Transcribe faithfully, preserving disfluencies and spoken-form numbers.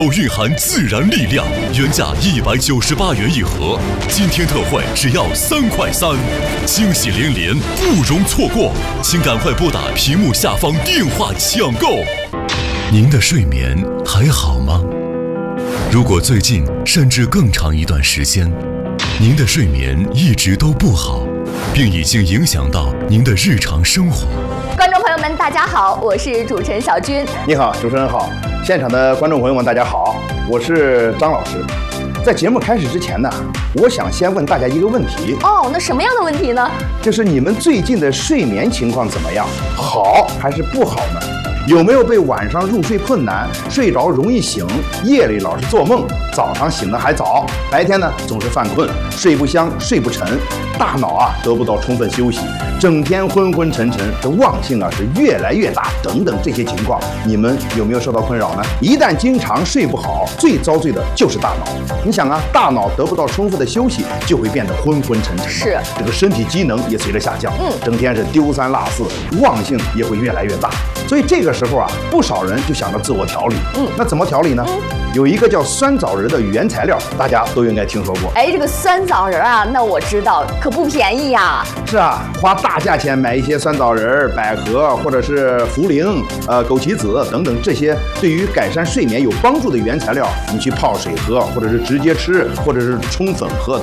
蕴含自然力量，原价一百九十八元一盒，今天特惠只要三块三，惊喜连连，不容错过，请赶快拨打屏幕下方电话抢购。您的睡眠还好吗？如果最近甚至更长一段时间，您的睡眠一直都不好，并已经影响到您的日常生活。 观众朋友们，大家好，我是主持人小军。 你好，主持人好，现场的观众朋友们，大家好，我是张老师。在节目开始之前呢，我想先问大家一个问题。 哦，那什么样的问题呢？ 就是你们最近的睡眠情况怎么样？好还是不好呢？有没有被晚上入睡困难、睡着容易醒、夜里老是做梦、早上醒得还早、白天呢总是犯困、睡不香、睡不沉，大脑啊得不到充分休息，整天昏昏沉沉，这忘性啊是越来越大等等这些情况，你们有没有受到困扰呢？一旦经常睡不好，最遭罪的就是大脑。你想啊，大脑得不到充分的休息，就会变得昏昏沉沉， 是这个身体机能也随着下降， 嗯， 整天是丢三落四，忘性也会越来越大。所以这个时候啊，不少人就想着自我调理。嗯，那怎么调理呢？嗯，有一个叫酸枣仁的原材料，大家都应该听说过。 哎，这个酸枣仁啊，那我知道，可不便宜呀。 是啊，花大价钱买一些酸枣仁、百合或者是茯苓、呃枸杞子等等这些对于改善睡眠有帮助的原材料，你去泡水喝，或者是直接吃，或者是冲粉喝。